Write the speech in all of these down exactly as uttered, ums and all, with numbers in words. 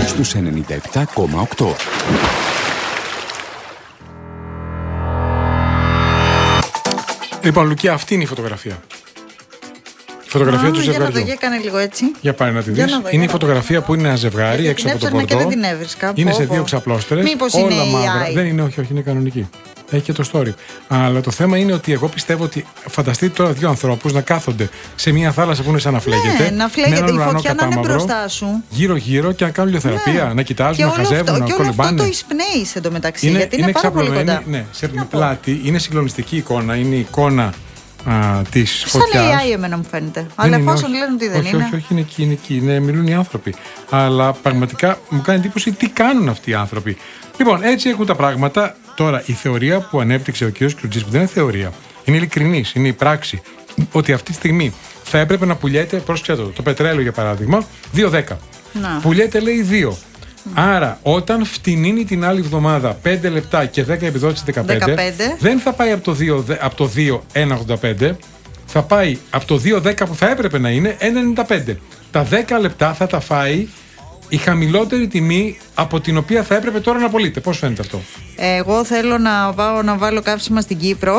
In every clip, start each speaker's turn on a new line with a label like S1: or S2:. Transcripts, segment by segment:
S1: στους ενενήντα επτά κόμμα οκτώ.
S2: Λοιπόν, Λουκία, αυτή είναι η φωτογραφία. Η φωτογραφία
S3: Α,
S2: του
S3: για
S2: ζευγαριού.
S3: να το έκανε λίγο έτσι.
S2: Για πάρε να τη
S3: Για
S2: δεις.
S3: να δω,
S2: Είναι η
S3: για να
S2: φωτογραφία
S3: δω.
S2: που είναι ένα ζευγάρι έξω από το
S3: Την έψαχνα
S2: πορτό.
S3: και δεν την έβρισκα.
S2: Είναι
S3: Πω,
S2: σε
S3: πω.
S2: δύο ξαπλώστρες.
S3: Μήπως
S2: όλα
S3: είναι
S2: μαύρα.
S3: έι άι?
S2: Δεν είναι, όχι, όχι, είναι κανονική. Έχει και το story. Αλλά το θέμα είναι ότι εγώ πιστεύω ότι φανταστείτε τώρα δύο ανθρώπους να κάθονται σε μια θάλασσα που είναι σαν να φλέγεται.
S3: Ναι, να φλέγεται
S2: με
S3: η
S2: έναν ουρανό
S3: φωτιά να είναι
S2: κατάμαυρο,
S3: μπροστά σου.
S2: γύρω-γύρω και να κάνουν ηλιοθεραπεία,
S3: Ναι.
S2: να κοιτάζουν,
S3: Και
S2: να
S3: όλο
S2: χαζεύουν,
S3: αυτό,
S2: να
S3: και όλο αυτό
S2: κολυμπάνε.
S3: το εισπνέει εντωμεταξύ, γιατί είναι, πάρα πολύ
S2: ξαπλωμένη,
S3: κοντά.
S2: ναι, σε πλάτη, είναι συγκλονιστική εικόνα. Είναι η εικόνα τη
S3: Σαν
S2: φωτιά.
S3: έι άι εμένα μου φαίνεται. Αλλά
S2: είναι,
S3: εφόσον
S2: όχι.
S3: λένε ότι δεν
S2: όχι,
S3: είναι.
S2: Όχι, όχι, είναι εκεί, είναι εκεί. Είναι, μιλούν οι άνθρωποι. Αλλά πραγματικά μου κάνει εντύπωση τι κάνουν αυτοί οι άνθρωποι. Λοιπόν, έτσι έχουν τα πράγματα. Τώρα, η θεωρία που ανέπτυξε ο κ. Κλουτζής, που δεν είναι θεωρία, είναι ειλικρινής, είναι η πράξη, ότι αυτή τη στιγμή θα έπρεπε να πουλιέται, πρόσεξε το, το πετρέλαιο για παράδειγμα, δύο δέκα.
S3: Να.
S2: Πουλιέται, λέει, δύο. Άρα, όταν φτηνίνει την άλλη εβδομάδα πέντε λεπτά και δέκα επιδότηση δεκαπέντε,
S3: δεκαπέντε,
S2: δεν θα πάει από το δύο, από το δύο ένα ογδόντα πέντε, θα πάει από το δύο δέκα που θα έπρεπε να είναι ένα ενενήντα πέντε. Τα δέκα λεπτά θα τα φάει η χαμηλότερη τιμή από την οποία θα έπρεπε τώρα να πωλείται. Πώς φαίνεται αυτό?
S3: Εγώ θέλω να πάω να βάλω καύσιμα στην Κύπρο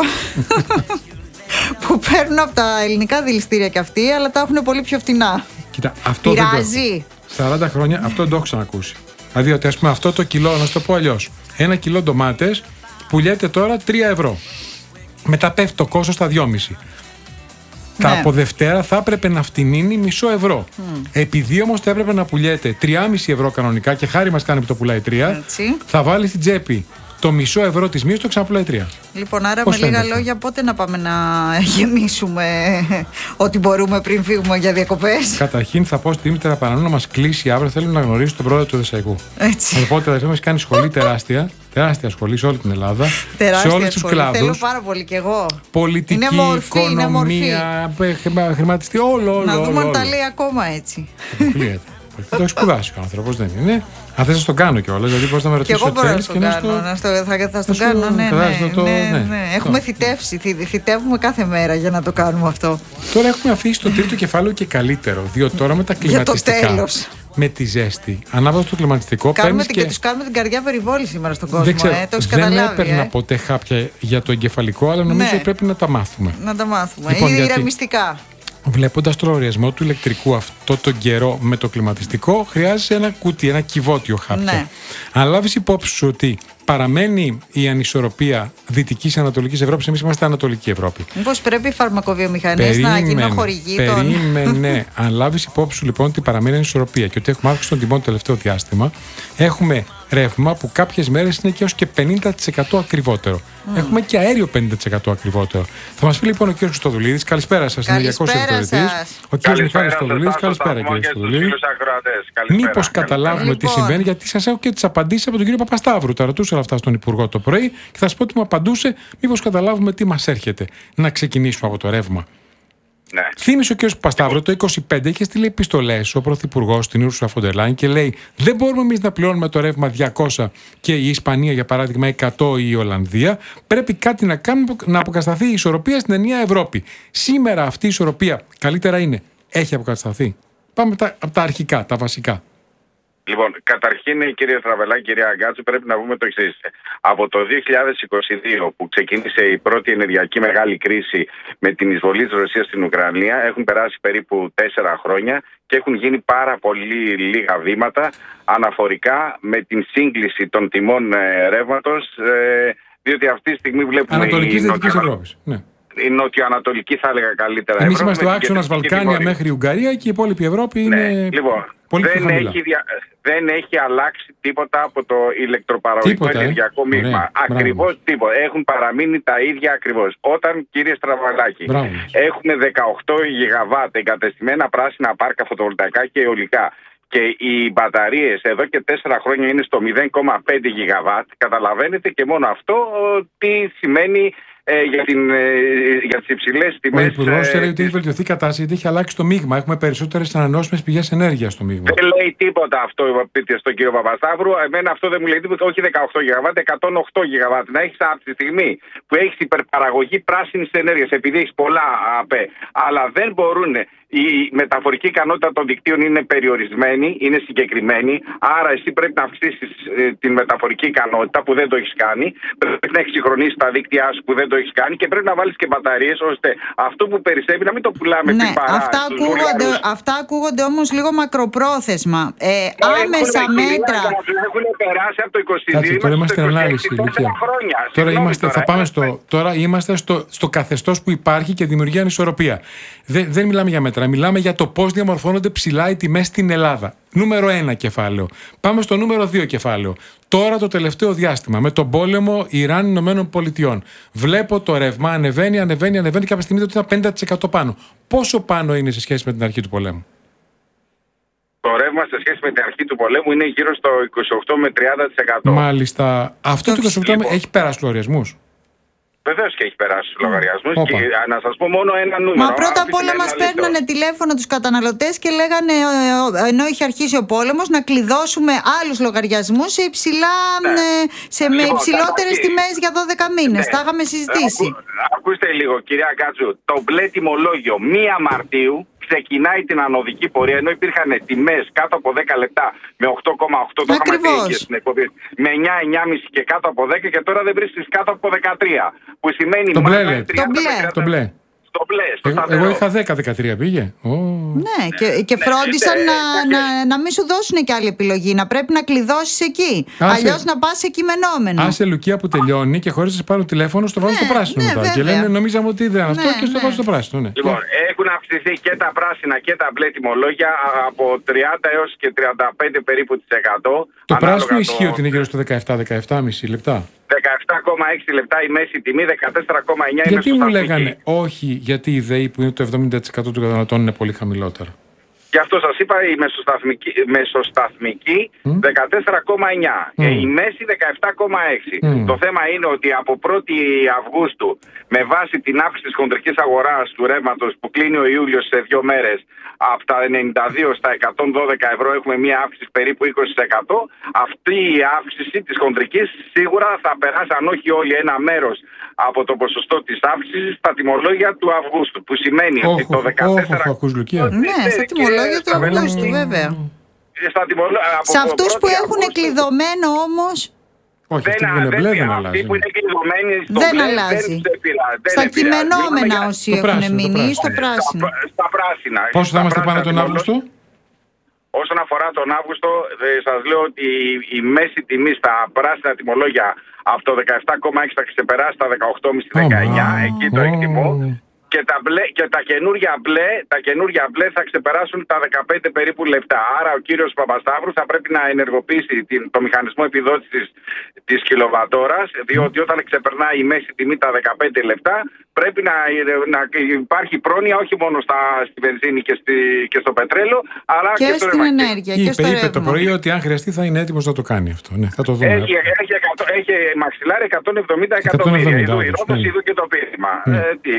S3: που παίρνουν από τα ελληνικά δηληστήρια κι αυτοί, αλλά τα έχουν πολύ πιο φτηνά.
S2: Κοίτα, αυτό δεν το-
S3: Πειράζει.
S2: σαράντα χρόνια αυτό δεν το έχω ξανακούσει. Δηλαδή ότι ας πούμε αυτό το κιλό, να σου το πω αλλιώς, ένα κιλό ντομάτες πουλιέται τώρα τρία ευρώ. Μετά πέφτει το κόστος στα δυόμισι.
S3: Ναι.
S2: Τα από Δευτέρα θα έπρεπε να φτηνίνει μισό ευρώ. Mm. Επειδή όμως θα έπρεπε να πουλιέται τρία κόμμα πέντε ευρώ κανονικά και χάρη μας κάνει που το πουλάει τρία,
S3: Έτσι.
S2: θα βάλει στην τσέπη το μισό ευρώ της μίας, το ξαναπουλάει τρία.
S3: Λοιπόν, άρα
S2: Πώς
S3: με λίγα
S2: φαίνεται αυτό?
S3: λόγια, πότε να πάμε να γεμίσουμε ό,τι μπορούμε πριν φύγουμε για διακοπές?
S2: Καταρχήν θα πω στη Δήμητρα Πανανού να μας κλείσει αύριο. Θέλω να γνωρίσει τον πρόεδρο του Δεσσαϊκού.
S3: Έτσι.
S2: Οπότε θα μας κάνει σχολή τεράστια, τεράστια σχολή σε όλη την Ελλάδα.
S3: Τεράστια
S2: σε όλους τους
S3: σχολή. Θέλω
S2: κλάδους.
S3: πάρα πολύ κι εγώ.
S2: Πολιτική,
S3: Είναι μορφή, είναι
S2: οικονομία, χρημα- χρηματιστή, όλο, όλο.
S3: Να
S2: όλο,
S3: δούμε αν
S2: όλο.
S3: τα λέει ακόμα έτσι.
S2: Αποκλείεται. Το έχει σπουδάσει ο άνθρωπος, δεν είναι. Αν θες να τον κάνω κιόλας, δηλαδή μπορείς να με
S3: Και
S2: ρωτήσεις
S3: εγώ
S2: ό,τι
S3: μπορώ να
S2: θέλεις
S3: στο
S2: και να
S3: κάνω.
S2: στο...
S3: Να στο, θα θα στο
S2: σου
S3: κάνω, ναι,
S2: κατάλαβες
S3: ναι,
S2: το-
S3: ναι,
S2: ναι.
S3: ναι. Έχουμε
S2: Το-
S3: θητεύσει. θυ- Θητεύουμε κάθε μέρα για να το κάνουμε αυτό.
S2: Τώρα έχουμε αφήσει το τρίτο κεφάλαιο και καλύτερο. Διότι τώρα με τα
S3: Για το
S2: κλιματιστικά.
S3: τέλος.
S2: Με τη ζέστη. Ανάβοντας το κλιματιστικό
S3: Κάνουμε
S2: παίρνεις
S3: την-
S2: και.
S3: και τους κάνουμε την καρδιά περιβόλη σήμερα στον κόσμο.
S2: Δεν ξέρω,
S3: ε, το έχεις
S2: δεν
S3: καταλάβει.
S2: έπαιρνα
S3: ε.
S2: ποτέ χάπια για το εγκεφαλικό, αλλά νομίζω
S3: Ναι.
S2: ότι πρέπει να τα μάθουμε.
S3: Να τα μάθουμε.
S2: Λοιπόν,
S3: Ή
S2: γιατί-
S3: ηρεμιστικά.
S2: Βλέποντας το λογαριασμό του ηλεκτρικού αυτό τον καιρό με το κλιματιστικό, χρειάζεσαι ένα κουτί, ένα κυβότιο χάπια.
S3: Ναι.
S2: Αν λάβεις υπόψη σου ότι παραμένει η ανισορροπία Δυτικής και Ανατολικής Ευρώπης, εμείς είμαστε Ανατολική Ευρώπη.
S3: Μήπως πρέπει οι φαρμακοβιομηχανίες να γίνουν χορηγοί των.
S2: Περίμενε. Αν λάβεις υπόψη σου λοιπόν ότι παραμένει ανισορροπία και ότι έχουμε αύξηση των τιμών το τελευταίο διάστημα, έχουμε ρεύμα που κάποιες μέρες είναι και έως και πενήντα τοις εκατό ακριβότερο.
S3: Mm.
S2: Έχουμε και αέριο πενήντα τοις εκατό ακριβότερο. Θα μας πει λοιπόν ο κ. Χριστοδουλίδης, καλησπέρα σας, είναι Ενεργειακός
S3: Καλησπέρα
S2: Editorial.
S3: σας.
S2: Ο κ. Μιχάλης Χριστοδουλίδης, καλησπέρα κ. Χριστοδουλίδη. Μήπως καταλάβουμε τι
S3: Λοιπόν.
S2: συμβαίνει, γιατί σας έχω και τις απαντήσεις από τον κύριο Παπασταύρου. Τα ρωτούσα όλα αυτά στον Υπουργό το πρωί και θα σας πω ότι μου απαντούσε, μήπως καταλάβουμε τι μας έρχεται. Να ξεκινήσουμε από το ρεύμα.
S4: Ναι.
S2: Θύμισε ο κ. Παπασταύρου το είκοσι πέντε είχε στείλει επιστολές ο Πρωθυπουργός στην Ursula von der Leyen και λέει: δεν μπορούμε εμείς να πληρώνουμε το ρεύμα διακόσια και η Ισπανία για παράδειγμα εκατό ή η Ολλανδία. Πρέπει κάτι να κάνουμε να αποκατασταθεί η ισορροπία στην ενιαία Ευρώπη. Σήμερα αυτή η ισορροπία καλύτερα είναι. Έχει αποκατασταθεί. Πάμε τα, από τα αρχικά, τα βασικά.
S4: Λοιπόν, καταρχήν, κύριε Στραβελάκη, κυρία Αγκάτσου, πρέπει να πούμε το εξής. Από το δύο χιλιάδες είκοσι δύο, που ξεκίνησε η πρώτη ενεργειακή μεγάλη κρίση με την εισβολή της Ρωσίας στην Ουκρανία, έχουν περάσει περίπου τέσσερα χρόνια και έχουν γίνει πάρα πολύ λίγα βήματα αναφορικά με την σύγκληση των τιμών ε, ρεύματος, ε, διότι αυτή τη στιγμή βλέπουμε.
S2: Ανατολική
S4: η
S2: Δυτική
S4: νοτιο-
S2: Ευρώπη. Ναι.
S4: Η νοτιοανατολική, θα έλεγα καλύτερα.
S2: Εμείς
S4: Ευρώπη,
S2: είμαστε ο
S4: με την
S2: άξονας
S4: κεντρική
S2: Βαλκάνια
S4: τιμωρία.
S2: μέχρι η Ουγγαρία και η υπόλοιπη Ευρώπη είναι.
S4: Ναι. Λοιπόν,
S2: πολύ πιο
S4: δεν
S2: χαμηλά.
S4: έχει, δια... δεν έχει αλλάξει τίποτα από το ηλεκτροπαραγωγικό
S2: Τίποτα, ε.
S4: ενεργειακό μείγμα.
S2: Ωραία.
S4: Ακριβώς
S2: Μπράβο.
S4: τίποτα. Έχουν παραμείνει τα ίδια ακριβώς. Όταν, κύριε Στραβαλάκη,
S2: Μπράβο.
S4: έχουμε δεκαοκτώ γιγαβάτ εγκατεστημένα πράσινα πάρκα φωτοβολταϊκά και αιωλικά και οι μπαταρίες εδώ και τέσσερα χρόνια είναι στο μηδέν κόμμα πέντε γιγαβάτ, καταλαβαίνετε και μόνο αυτό τι σημαίνει ε, για, την, ε, για τις υψηλές
S2: Ο
S4: τιμές.
S2: Υπουργός
S4: ε,
S2: λέει ότι έχει βελτιωθεί η κατάσταση γιατί έχει αλλάξει το μείγμα. Έχουμε περισσότερες ανανεώσιμες πηγές ενέργειας στο μείγμα.
S4: Δεν λέει τίποτα αυτό, πείτε στον κύριο Παπασταύρου. Εμένα αυτό δεν μου λέει τίποτα. Όχι δεκαοκτώ γιγαβάτ, εκατόν οκτώ γιγαβάτ. Να έχει από τη στιγμή που έχει υπερπαραγωγή πράσινης ενέργειας, επειδή έχει πολλά ΑΠΕ, αλλά δεν μπορούν η μεταφορική ικανότητα των δικτύων είναι περιορισμένη, είναι συγκεκριμένη. Άρα, εσύ πρέπει να αυξήσεις ε, την μεταφορική ικανότητα που δεν το έχεις κάνει. Πρέπει να εξυγχρονίσεις τα δίκτυά σου που δεν το έχεις κάνει και πρέπει να βάλεις και μπαταρίες ώστε αυτό που περισσεύει να μην το πουλάμε
S3: ναι,
S4: στην παρά.
S3: Αυτά ακούγονται, αυτά ακούγονται όμως λίγο μακροπρόθεσμα. Ε, ε, άμεσα
S4: έχουν,
S3: μέτρα.
S4: Έχουν περάσει από το είκοσι δύο.
S2: Κάτσε, τώρα είμαστε στην ανάλυση.
S4: Χρόνια.
S2: Τώρα είμαστε,
S4: τώρα,
S2: θα πάμε στο, τώρα είμαστε στο, στο καθεστώς που υπάρχει και δημιουργεί ανισορροπία. Δεν, δεν μιλάμε για μέτρα, μιλάμε για το πώς διαμορφώνονται ψηλά οι τιμές στην Ελλάδα. Νούμερο ένα κεφάλαιο. Πάμε στο νούμερο δύο κεφάλαιο. Τώρα το τελευταίο διάστημα, με τον πόλεμο Ιράν-Ηνωμένων Πολιτειών, βλέπω το ρεύμα ανεβαίνει, ανεβαίνει, ανεβαίνει. Κάποια στιγμή ότι ήταν πενήντα τοις εκατό πάνω. Πόσο πάνω είναι σε σχέση με την αρχή του πολέμου?
S4: Το ρεύμα σε σχέση με την αρχή του πολέμου είναι γύρω στο είκοσι οκτώ με τριάντα τοις εκατό.
S2: Μάλιστα. Αυτό το είκοσι οκτώ λοιπόν έχει περάσει τους λογαριασμούς.
S4: Βεβαίως και έχει περάσει στους λογαριασμούς. Και να σας πω μόνο ένα νούμερο.
S3: Μα πρώτα απ' όλα μας παίρνανε τηλέφωνο τους καταναλωτές και λέγανε, ενώ είχε αρχίσει ο πόλεμος, να κλειδώσουμε άλλους λογαριασμούς σε, υψηλά, ναι. σε με λοιπόν, υψηλότερες τιμές για δώδεκα μήνες. Ναι. Τα είχαμε συζητήσει. Ακού,
S4: ακούστε λίγο, κυρία Γκάτσου. Το μπλε τιμολόγιο πρώτη Μαρτίου ξεκινάει την ανωδική πορεία, ενώ υπήρχαν τιμές κάτω από δέκα λεπτά με οκτώ κόμμα οκτώ, το είχαμε πει και στην εκπομπή, με εννιά εννιά κόμμα πέντε και κάτω από δέκα και τώρα δεν βρίσκεις κάτω από δεκατρία. Που σημαίνει
S2: το μπλε,
S4: τριάντα,
S2: το μπλε. Το μπλε.
S4: Στο μπλε, στο
S2: εγώ, εγώ είχα δέκα δεκατρία, πήγε. Oh.
S3: Ναι, και, και ναι, φρόντισαν ναι, να, ναι, να, να μην σου δώσουν και άλλη επιλογή. Να πρέπει να κλειδώσεις εκεί. Αλλιώς να πας σε κειμενόμενο.
S2: Άσε Λουκία που τελειώνει και χωρίς να σε πάρουν τηλέφωνο, στο βάζω ναι, το πράσινο ναι, μετά. Και λένε νομίζαμε ότι δεν αυτό ναι, και στο ναι. βάζω το πράσινο. Ναι.
S4: Λοιπόν, έχουν αυξηθεί και τα πράσινα και τα μπλε τιμολόγια από τριάντα έως και τριάντα πέντε περίπου της εκατό.
S2: Το πράσινο ισχύει ότι είναι γύρω στο δεκαεπτά δεκαεπτά κόμμα πέντε λεπτά.
S4: δεκαεπτά κόμμα έξι λεπτά η μέση τιμή, δεκατέσσερα κόμμα εννιά η
S2: μεσοσταθμική. Γιατί μου λέγανε όχι, γιατί η ΔΕΗ που είναι το εβδομήντα τοις εκατό των καταναλωτών είναι πολύ χαμηλότερα?
S4: Γι' αυτό σας είπα η μεσοσταθμική, μεσοσταθμική mm. δεκατέσσερα κόμμα εννιά mm. και η μέση δεκαεπτά κόμμα έξι. Mm. Το θέμα είναι ότι από πρώτη Αυγούστου, με βάση την αύξηση της χοντρικής αγοράς του ρεύματος που κλείνει ο Ιούλιος σε δύο μέρες, από τα ενενήντα δύο στα εκατόν δώδεκα ευρώ έχουμε μία αύξηση περίπου είκοσι τοις εκατό. Αυτή η αύξηση της χοντρικής σίγουρα θα περάσει, αν όχι όλη, ένα μέρος από το ποσοστό της αύξησης στα τιμολόγια του Αυγούστου. Που σημαίνει oh, ότι το δεκατέσσερα...
S2: Oh, oh, oh,
S3: ναι, στα τιμολόγια του Αυγούστου, βέβαια. Σε αυτούς που έχουν κλειδωμένο όμως...
S2: Όχι, δεν, αυτοί που είναι μπλε δεν αλλάζει.
S4: Που είναι
S3: δεν
S4: μπλε,
S3: αλλάζει.
S4: Δεν
S3: στα κειμενόμενα όσοι έχουν μείνει ή στο πράσινο.
S4: Στα, στα πράσινα.
S2: Πόσο θα είμαστε πάνω τον Αύγουστο?
S4: Όσον αφορά τον Αύγουστο, σας λέω ότι η μέση τιμή στα πράσινα τιμολόγια από το δεκαεπτά κόμμα έξι θα ξεπεράσει τα δεκαοκτώ κόμμα πέντε δεκαεννιά. Oh, εκεί το εκτιμώ. Και τα, μπλε, και τα καινούργια μπλε, τα καινούργια μπλε θα ξεπεράσουν τα δεκαπέντε περίπου λεπτά. Άρα ο κύριος Παπασταύρου θα πρέπει να ενεργοποιήσει την, το μηχανισμό επιδότησης της κιλοβατόρας, διότι όταν ξεπερνάει η μέση τιμή τα δεκαπέντε λεπτά πρέπει να, να υπάρχει πρόνοια όχι μόνο στα, στη βενζίνη και, στη, και στο πετρέλαιο, αλλά και,
S3: και στο
S4: στην
S3: ενέργεια και στο
S2: είπε,
S3: ρεύμα.
S2: Είπε το πρωί ότι αν χρειαστεί θα είναι έτοιμος να το κάνει αυτό. Ναι, θα το δούμε.
S4: Έχει, έχει, έχει μαξιλάρι εκατόν εβδομήντα εκατομμύρια. Ειδού και το πείσμα.
S2: Ναι.
S4: Ε, τι.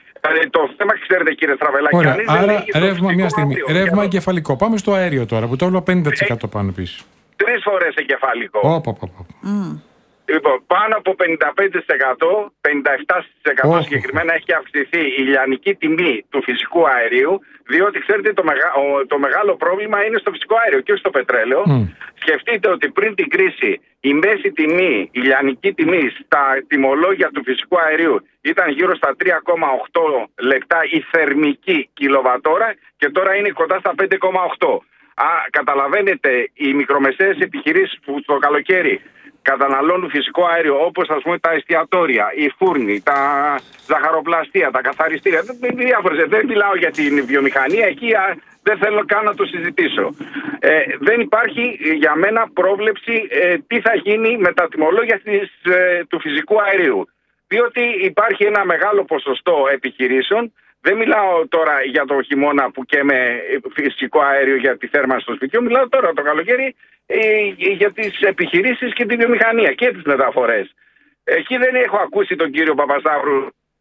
S4: Το θέμα, ξέρετε κύριε Στραβελάκη,
S2: Ωραία, άρα ρεύμα, μια στιγμή. Ρεύμα εγκεφαλικό. Πάμε στο αέριο τώρα που το έβλεπα πενήντα τοις εκατό πάνω επίσης.
S4: Τρεις φορές εγκεφαλικό.
S2: Όπα, όπα, όπα.
S3: Mm.
S4: Λοιπόν, πάνω από πενήντα πέντε τοις εκατό, πενήντα επτά τοις εκατό oh. συγκεκριμένα έχει αυξηθεί η λιανική τιμή του φυσικού αερίου, διότι ξέρετε το, μεγα... το μεγάλο πρόβλημα είναι στο φυσικό αέριο και όχι στο πετρέλαιο. Mm. Σκεφτείτε ότι πριν την κρίση η μέση τιμή, η λιανική τιμή στα τιμολόγια του φυσικού αερίου ήταν γύρω στα τρία κόμμα οκτώ λεπτά η θερμική κιλοβατόρα και τώρα είναι κοντά στα πέντε κόμμα οκτώ. Α, καταλαβαίνετε, οι μικρομεσαίες επιχειρήσεις που το καλοκαίρι καταναλώνουν φυσικό αέριο, όπως ας πούμε τα εστιατόρια, οι φούρνοι, τα ζαχαροπλαστεία, τα καθαριστήρια, διάφορες, δεν μιλάω για την βιομηχανία, εκεί δεν θέλω καν να το συζητήσω. Ε, δεν υπάρχει για μένα πρόβλεψη ε, τι θα γίνει με τα τιμολόγια της, ε, του φυσικού αερίου. Διότι υπάρχει ένα μεγάλο ποσοστό επιχειρήσεων. Δεν μιλάω τώρα για το χειμώνα που καίμε φυσικό αέριο για τη θέρμανση στο σπιτιού. Μιλάω τώρα το καλοκαίρι ε, για τις επιχειρήσεις και τη βιομηχανία και τις μεταφορές. Εκεί δεν έχω ακούσει τον κύριο Παπασταύρου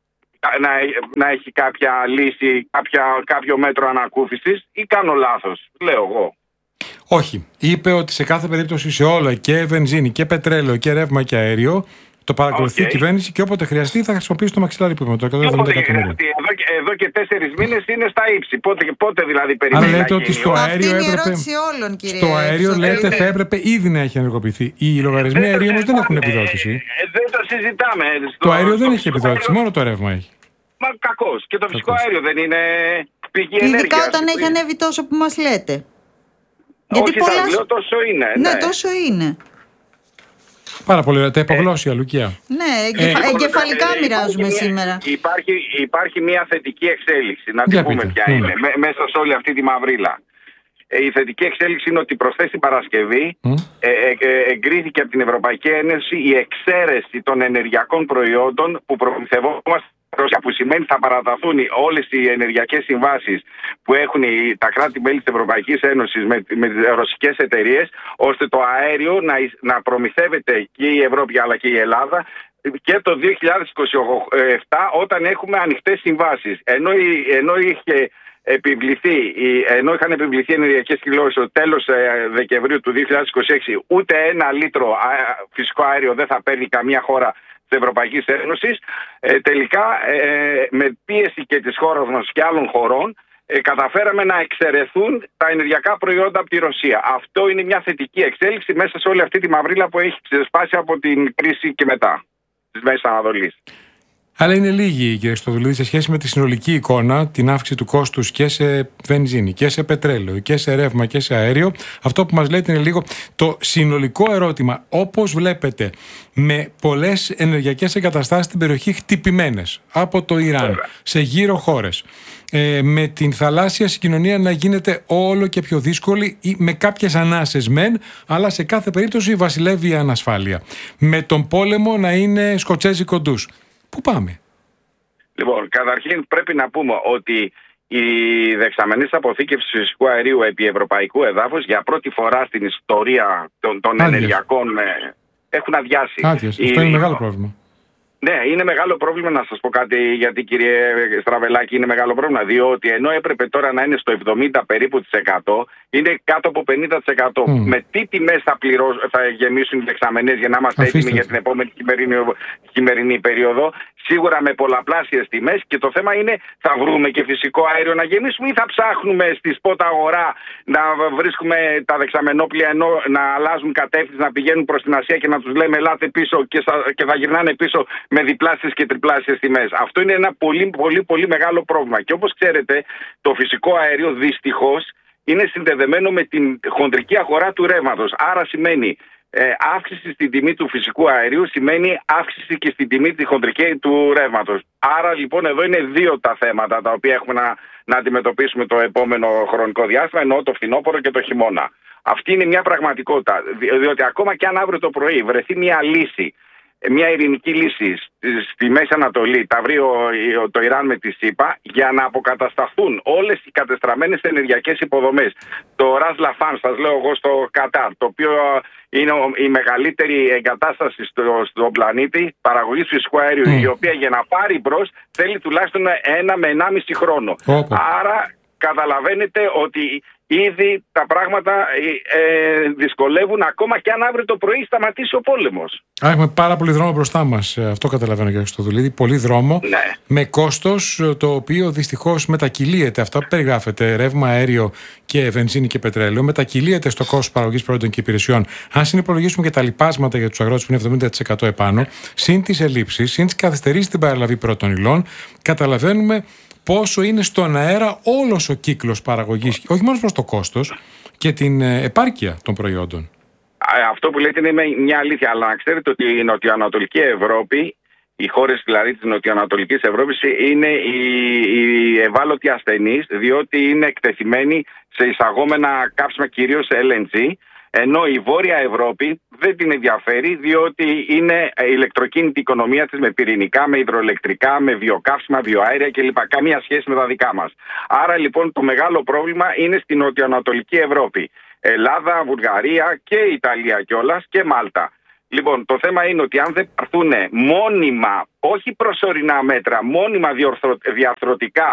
S4: να, να έχει κάποια λύση, κάποια, κάποιο μέτρο ανακούφισης ή κάνω λάθος, λέω εγώ.
S2: Όχι. Είπε ότι σε κάθε περίπτωση σε όλα, και βενζίνη και πετρέλαιο και ρεύμα και αέριο, Το παρακολουθεί
S4: okay.
S2: η κυβέρνηση και όποτε χρειαστεί θα χρησιμοποιήσει το μαξιλάρι που είπαμε, το εκατόν εβδομήντα εκατομμύρια.
S4: Εδώ, εδώ και τέσσερις μήνες είναι στα ύψη. Πότε, πότε δηλαδή περιμένει.
S2: Αλλά λέτε ότι στο αέριο
S3: Αυτή είναι η
S2: έπρεπε.
S3: ερώτηση όλων, κύριε.
S2: Στο αέριο λέτε θα έπρεπε ήδη να έχει ενεργοποιηθεί. Οι λογαριασμοί αερίου όμως δεν έχουν επιδότηση.
S4: Ε, ε, δεν το συζητάμε. Στο,
S2: Το αέριο δεν
S4: στο
S2: έχει επιδότηση,
S4: αέριο...
S2: μόνο το ρεύμα έχει.
S4: Μα κακώς. Και το φυσικό
S2: Κακώς.
S4: αέριο δεν είναι πηγή ενέργειας.
S3: Ειδικά όταν έχει ανέβει τόσο που μας λέτε.
S4: Γιατί όχι, πολλά... σας λέω τόσο είναι.
S3: Ναι,
S4: ναι,
S3: τόσο είναι.
S2: Πάρα πολύ ωραία. Τα υπογλώσσια, ε, Λουκία.
S3: Ναι, εγκεφα... ε, εγκεφαλικά
S4: ε,
S3: μοιράζουμε
S4: υπάρχει
S3: σήμερα.
S4: Μια, υπάρχει, υπάρχει μια θετική εξέλιξη. Να την πούμε ποια είναι. Με, μέσα σε όλη αυτή τη μαυρίλα. Ε, η θετική εξέλιξη είναι ότι προσθέσει την Παρασκευή mm. ε, ε, ε, εγκρίθηκε από την Ευρωπαϊκή Ένωση η εξαίρεση των ενεργειακών προϊόντων που προμηθευόμαστε, που σημαίνει θα παραταθούν όλες οι ενεργειακές συμβάσεις που έχουν τα κράτη-μέλη της Ευρωπαϊκής Ένωσης με, με τις ρωσικές εταιρείες, ώστε το αέριο να, να προμηθεύεται και η Ευρώπη αλλά και η Ελλάδα και το δύο χιλιάδες είκοσι επτά όταν έχουμε ανοιχτές συμβάσεις. Ενώ, ενώ είχε επιβληθεί, ενώ είχαν επιβληθεί ενεργειακές κιλώσεις το τέλος Δεκεμβρίου του δύο χιλιάδες είκοσι έξι, ούτε ένα λίτρο φυσικό αέριο δεν θα παίρνει καμία χώρα της Ευρωπαϊκής Ένωσης. Ε, τελικά ε, με πίεση και της χώρας μας και άλλων χωρών ε, καταφέραμε να εξαιρεθούν τα ενεργειακά προϊόντα από τη Ρωσία. Αυτό είναι μια θετική εξέλιξη μέσα σε όλη αυτή τη μαυρίλα που έχει ξεσπάσει από την κρίση και μετά της Μέσης Ανατολής.
S2: Αλλά είναι λίγοι, κύριε Χριστοδουλίδη, σε σχέση με τη συνολική εικόνα, την αύξηση του κόστους και σε βενζίνη και σε πετρέλαιο και σε ρεύμα και σε αέριο. Αυτό που μας λέτε είναι λίγο το συνολικό ερώτημα. Όπως βλέπετε, με πολλές ενεργειακές εγκαταστάσεις στην περιοχή χτυπημένες από το Ιράν, σε γύρω χώρες, ε, με την θαλάσσια συγκοινωνία να γίνεται όλο και πιο δύσκολη ή με κάποιες ανάσες μεν, αλλά σε κάθε περίπτωση βασιλεύει η ανασφάλεια. Με τον πόλεμο να είναι σκοτσέζι κοντούς. Πού πάμε?
S4: Λοιπόν, καταρχήν πρέπει να πούμε ότι οι δεξαμενές αποθήκευσης φυσικού αερίου επί ευρωπαϊκού εδάφους για πρώτη φορά στην ιστορία των, των ενεργειακών έχουν αδειάσει.
S2: Άδειες. Αυτό είναι μεγάλο πρόβλημα.
S4: Ναι, είναι μεγάλο πρόβλημα, να σας πω κάτι, γιατί κύριε Στραβελάκη είναι μεγάλο πρόβλημα, διότι ενώ έπρεπε τώρα να είναι στο εβδομήντα περίπου της εκατό, είναι κάτω από πενήντα τοις εκατό. Mm. Με τι τιμές θα, πληρώ, θα γεμίσουν οι δεξαμενές για να είμαστε Αφήστε. έτοιμοι για την επόμενη χειμερινή, χειμερινή περίοδο? Σίγουρα με πολλαπλάσιες τιμές, και το θέμα είναι θα βρούμε και φυσικό αέριο να γεμίσουμε ή θα ψάχνουμε στη σπότ αγορά να βρίσκουμε τα δεξαμενόπλια ενώ να αλλάζουν κατεύθυνση, να πηγαίνουν προς την Ασία και να τους λέμε ελάτε πίσω και, σα, και θα γυρνάνε πίσω με διπλάσιες και τριπλάσιες τιμές. Αυτό είναι ένα πολύ πολύ πολύ μεγάλο πρόβλημα. Και όπως ξέρετε, το φυσικό αέριο δυστυχώς είναι συνδεδεμένο με την χοντρική αγορά του ρεύματος. Άρα σημαίνει ε, αύξηση στην τιμή του φυσικού αερίου, σημαίνει αύξηση και στην τιμή τη χοντρική του ρεύματος. Άρα λοιπόν εδώ είναι δύο τα θέματα τα οποία έχουμε να, να αντιμετωπίσουμε το επόμενο χρονικό διάστημα, εννοώ το φθινόπωρο και το χειμώνα. Αυτή είναι μια πραγματικότητα, διότι ακόμα και αν αύριο το πρωί βρεθεί μια λύση, μια ειρηνική λύση στη Μέση Ανατολή, τα βρει το Ιράν με τη ΣΥΠΑ, για να αποκατασταθούν όλες οι κατεστραμμένες ενεργειακές υποδομές. Το Ρας Λαφάν, σας λέω εγώ, στο Κατάρ, το οποίο είναι η μεγαλύτερη εγκατάσταση στο, στον πλανήτη παραγωγής φυσικού αερίου, mm. η οποία για να πάρει μπρος θέλει τουλάχιστον ένα με ενάμιση χρόνο. Oh. Άρα καταλαβαίνετε ότι ήδη τα πράγματα ε, δυσκολεύουν ακόμα και αν αύριο το πρωί σταματήσει ο πόλεμος.
S2: Α, έχουμε πάρα πολύ δρόμο μπροστά μας. Αυτό καταλαβαίνω, κύριε Χριστοδουλίδη. Πολύ δρόμο, ναι. Με κόστος το οποίο δυστυχώς μετακυλίεται. Αυτά που περιγράφεται, ρεύμα, αέριο και βενζίνη και πετρέλαιο, μετακυλίεται στο κόστος παραγωγής προϊόντων και υπηρεσιών. Αν συνυπολογίσουμε και τα λοιπάσματα για τους αγρότες που είναι εβδομήντα τοις εκατό επάνω, συν τις ελλείψεις, συν τις καθυστερήσεις στην παραλαβή πρώτων υλών, καταλαβαίνουμε πόσο είναι στον αέρα όλος ο κύκλος παραγωγής, όχι μόνο προς το κόστος και την επάρκεια των προϊόντων.
S4: Αυτό που λέτε είναι μια αλήθεια, αλλά να ξέρετε ότι η νοτιοανατολική Ευρώπη, οι χώρες δηλαδή της νοτιοανατολικής Ευρώπης, είναι οι, οι ευάλωτοι ασθενείς, διότι είναι εκτεθειμένοι σε εισαγόμενα καύσιμα, κυρίως ελ εν τζι, ενώ η Βόρεια Ευρώπη δεν την ενδιαφέρει, διότι είναι ηλεκτροκίνητη οικονομία της, με πυρηνικά, με υδροελεκτρικά, με βιοκαύσιμα, βιοαέρια κλπ. Καμία σχέση με τα δικά μας. Άρα λοιπόν το μεγάλο πρόβλημα είναι στην νοτιοανατολική Ευρώπη. Ελλάδα, Βουλγαρία και Ιταλία κιόλας και Μάλτα. Λοιπόν, το θέμα είναι ότι αν δεν πάρθουν μόνιμα, όχι προσωρινά μέτρα, μόνιμα διαρθρωτικά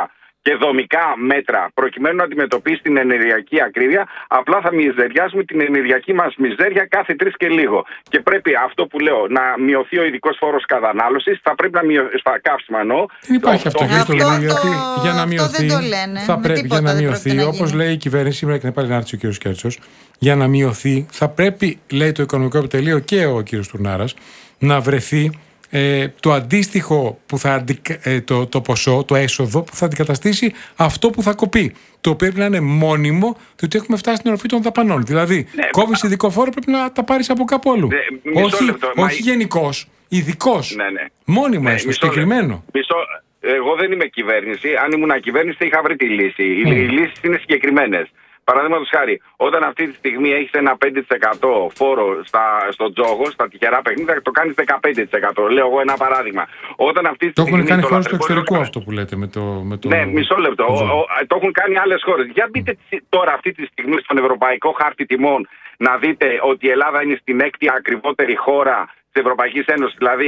S4: και δομικά μέτρα προκειμένου να αντιμετωπίσει την ενεργειακή ακρίβεια, απλά θα μιζεριάσουμε την ενεργειακή μας μιζέρια κάθε τρεις και λίγο. Και πρέπει αυτό που λέω, να μειωθεί ο ειδικός φόρος κατανάλωσης, θα πρέπει να μειωθεί στα καύσιμα εννοώ.
S2: Δεν υπάρχει αυτό,
S3: αυτό,
S2: αυτό,
S3: αυτό
S2: γιατί για να μειωθεί,
S3: δεν το λένε,
S2: θα πρέπει για να μειωθεί, όπως λέει η κυβέρνηση, σήμερα και πάλι να έρθει ο κύριος Κέρτσος, για να μειωθεί θα πρέπει, λέει το Οικονομικό Επιτελείο και ο κύριος Τουρνάρας, να βρεθεί Ε, το αντίστοιχο που θα αντι... ε, το, το ποσό, το έσοδο που θα αντικαταστήσει αυτό που θα κοπεί. Το οποίο πρέπει να είναι μόνιμο, διότι έχουμε φτάσει στην οροφή των δαπανών. Δηλαδή, ναι, κόβεις ειδικό φόρο, πρέπει να τα πάρεις από κάπου αλλού. Ναι, όχι λεπτό, όχι μα... γενικός, ειδικός. Ναι, ναι. Μόνιμα, ναι, στο συγκεκριμένο.
S4: Μισό... Εγώ δεν είμαι κυβέρνηση. Αν ήμουν κυβέρνηση, θα είχα βρει τη λύση. Mm. Οι λύσεις είναι συγκεκριμένες. Παραδείγματος χάρη, όταν αυτή τη στιγμή έχεις ένα πέντε τοις εκατό φόρο στα, στο τζόγο, στα τυχερά παιχνίδια, το κάνεις δεκαπέντε τοις εκατό. Λέω εγώ ένα παράδειγμα. Όταν αυτή τη
S2: το
S4: στιγμή.
S2: Έχουν κάνει χώρες στο εξωτερικό αυτό που λέτε με το. Με το...
S4: Ναι, μισό λεπτό. Ο, ο, το έχουν κάνει άλλες χώρες. Για μπείτε τώρα αυτή τη στιγμή στον Ευρωπαϊκό Χάρτη Τιμών να δείτε ότι η Ελλάδα είναι στην έκτη ακριβότερη χώρα της Ευρωπαϊκής Ένωσης. Δηλαδή,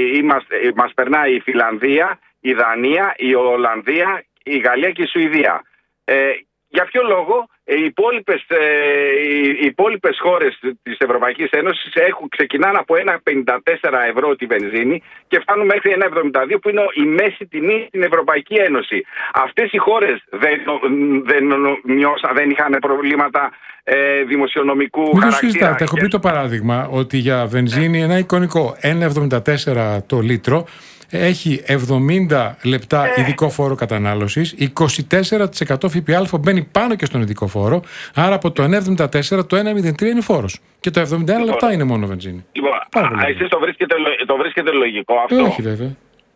S4: μας περνάει η Φιλανδία, η Δανία, η Ολλανδία, η Γαλλία και η Σουηδία. Ε, για ποιο λόγο? Οι υπόλοιπες, ε, οι υπόλοιπες χώρες της Ευρωπαϊκής Ένωσης έχουν, ξεκινάνε από ένα πενήντα τέσσερα ευρώ τη βενζίνη και φτάνουν μέχρι ένα εβδομήντα δύο που είναι η μέση τιμή στην Ευρωπαϊκή Ένωση. Αυτές οι χώρες δεν, δεν, μειώσα, δεν είχαν προβλήματα ε, δημοσιονομικού
S2: Μην
S4: χαρακτήρα.
S2: Μην το συζητάτε. Έχω πει το παράδειγμα ότι για βενζίνη ένα εικονικό ένα εβδομήντα τέσσερα το λίτρο έχει εβδομήντα λεπτά ε. ειδικό φόρο κατανάλωσης, είκοσι τέσσερα τοις εκατό ΦΠΑ μπαίνει πάνω και στον ειδικό φόρο, άρα από το ένα εβδομήντα τέσσερα το ένα μηδέν τρία είναι φόρος και το εβδομήντα ένα λοιπόν, λεπτά είναι μόνο βενζίνη.
S4: Λοιπόν, α, εσείς το βρίσκετε, το βρίσκετε λογικό αυτό?
S2: Ε, όχι βέβαια.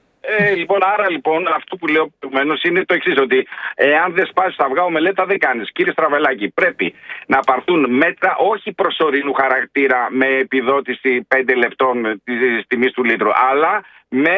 S4: Ε, λοιπόν, άρα λοιπόν αυτό που λέω προηγουμένως είναι το εξής, ότι εάν δεν σπάσεις τα αυγά ομελέτα δεν κάνεις. Κύριε Στραβελάκη, πρέπει να πάρθουν μέτρα όχι προσωρινού χαρακτήρα με επιδότηση πέντε λεπτών της τιμής του λίτρου, αλλά με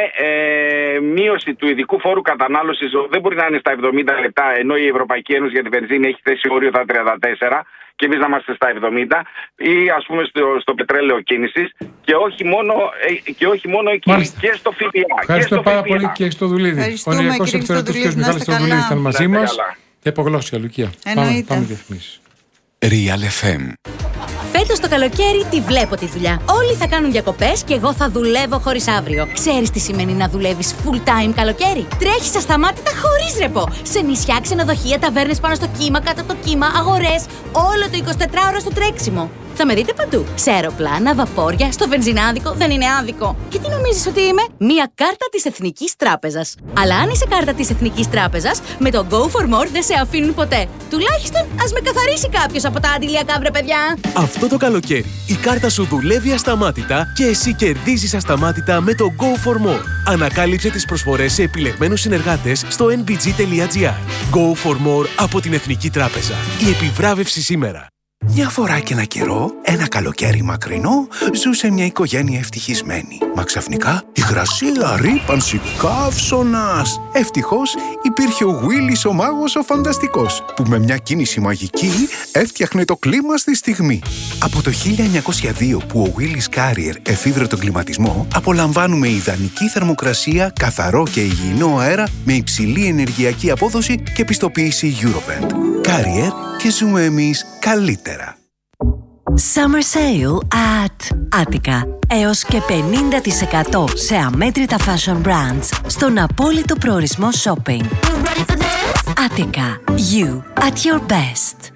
S4: ε, μείωση του ειδικού φόρου κατανάλωσης. Δεν μπορεί να είναι στα εβδομήντα λεπτά, ενώ η Ευρωπαϊκή Ένωση για τη βενζίνη έχει θέσει όριο τα τριάντα τέσσερα και εμείς να είμαστε στα εβδομήντα, ή ας πούμε στο, στο πετρέλαιο κίνησης, και όχι μόνο, και όχι μόνο εκεί. Μάλιστα. Και στο ΦΠΑ.
S2: Ευχαριστώ πάρα ΦΠΑ. Πολύ και στο Δουλίδη. Ο Νηριακός Επιθεωρητής κ. Μιχάλης Στοδουλίδης ήταν μαζί μας. Επογλώσσια, Λουκία. Πάμε, πάμε διαφημίσεις.
S1: Real εφ εμ.
S5: Φέτος το καλοκαίρι τη βλέπω τη δουλειά. Όλοι θα κάνουν διακοπές και εγώ θα δουλεύω χωρίς αύριο. Ξέρεις τι σημαίνει να δουλεύεις full time καλοκαίρι? Τρέχεις ασταμάτητα χωρίς ρεπό. Σε νησιά, ξενοδοχεία, ταβέρνες πάνω στο κύμα, κάτω από το κύμα, αγορές. Όλο το εικοσιτετράωρο στο τρέξιμο. Θα με δείτε παντού. Σε αεροπλάνα, βαπόρια, στο βενζινάδικο, δεν είναι άδικο. Και τι νομίζεις ότι είμαι? Μία κάρτα της Εθνικής Τράπεζας. Αλλά αν είσαι κάρτα της Εθνικής Τράπεζας, με το Go for More δεν σε αφήνουν ποτέ. Τουλάχιστον ας με καθαρίσει κάποιος από τα αντιλιακά, βρε παιδιά.
S6: Αυτό το καλοκαίρι η κάρτα σου δουλεύει ασταμάτητα και εσύ κερδίζεις ασταμάτητα με το Go for More. Ανακάλυψε τις προσφορές σε επιλεγμένους συνεργάτες στο εν μπι τζι τελεία τζι άρ. Go for More από την Εθνική Τράπεζα. Η επιβράβευση σήμερα.
S7: Μια φορά και ένα καιρό, ένα καλοκαίρι μακρινό, ζούσε μια οικογένεια ευτυχισμένη. Μα ξαφνικά, υγρασία, ρύπανση, καύσωνας. Ευτυχώς υπήρχε ο Γουίλις ο μάγος ο φανταστικός, που με μια κίνηση μαγική έφτιαχνε το κλίμα στη στιγμή. Από το χίλια εννιακόσια δύο που ο Willis Carrier εφήβρε τον κλιματισμό, απολαμβάνουμε ιδανική θερμοκρασία, καθαρό και υγιεινό αέρα με υψηλή ενεργειακή απόδοση και πιστοποίηση Eurovent. Carrier, και ζούμε εμείς καλύτερα.
S8: Summer Sale at Attica. Έως και πενήντα τοις εκατό σε αμέτρητα fashion brands στον απόλυτο προορισμό shopping. Attica. You at your best.